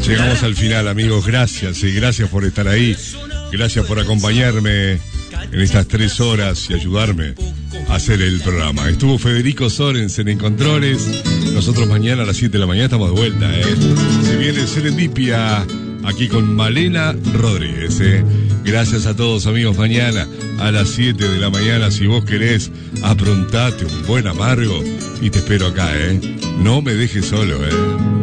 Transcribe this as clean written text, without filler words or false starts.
Llegamos al final, amigos. Gracias, y gracias por estar ahí. Gracias por acompañarme en estas 3 horas y ayudarme a hacer el programa. Estuvo Federico Sorensen en controles. Nosotros mañana a las 7 de la mañana estamos de vuelta, Se viene Serendipia aquí con Malena Rodríguez, Gracias a todos, amigos. Mañana a las 7 de la mañana, si vos querés, aprontate un buen amargo y te espero acá, No me dejes solo,